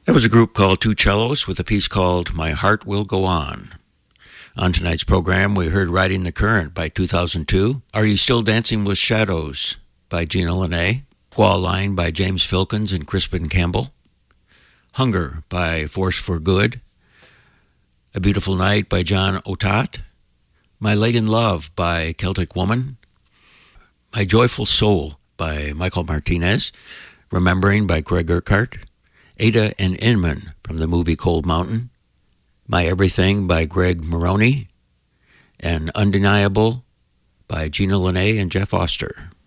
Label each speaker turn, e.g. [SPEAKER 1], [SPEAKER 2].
[SPEAKER 1] That was a group called Two Cellos with a piece called My Heart Will Go On. On tonight's program, we heard Riding the Current by 2002, Are You Still Dancing with Shadows by Gina Linet, Squaw Line by James Filkins and Crispin Campbell, Hunger by Force for Good, A Beautiful Night by John Otat, My Leg in Love by Celtic Woman, My Joyful Soul by Michael Martinez, Remembering by Greg Urquhart, Ada and Inman from the movie Cold Mountain, My Everything by Greg Maroney, and Undeniable by Gina Linet and Jeff Oster.